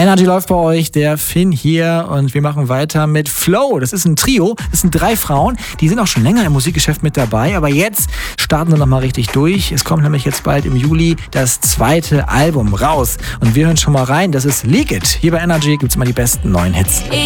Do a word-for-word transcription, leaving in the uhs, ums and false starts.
Energy läuft bei euch, der Finn hier und wir machen weiter mit Flow. Das ist ein Trio, das sind drei Frauen, die sind auch schon länger im Musikgeschäft mit dabei, aber jetzt starten sie nochmal richtig durch. Es kommt nämlich jetzt bald im Juli das zweite Album raus und wir hören schon mal rein, das ist Leak It. Hier bei Energy gibt's immer die besten neuen Hits.